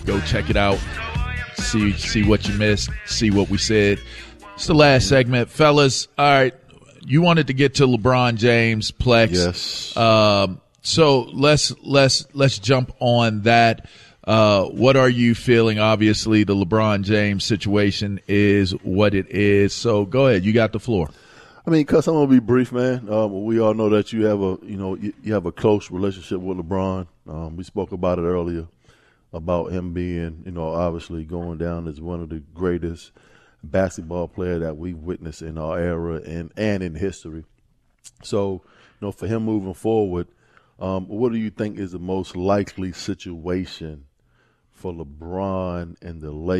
Go check it out. See what you missed. See what we said. It's the last segment, fellas. All right, you wanted to get to LeBron James, Plex. Yes. So let's jump on that. What are you feeling? Obviously, the LeBron James situation is what it is. So go ahead. You got the floor. I mean, Cus, I'm gonna be brief, man. We all know that you have a close relationship with LeBron. We spoke about it earlier about him being, obviously going down as one of the greatest basketball player that we've witnessed in our era and in history. So, for him moving forward, what do you think is the most likely situation for LeBron and the Lakers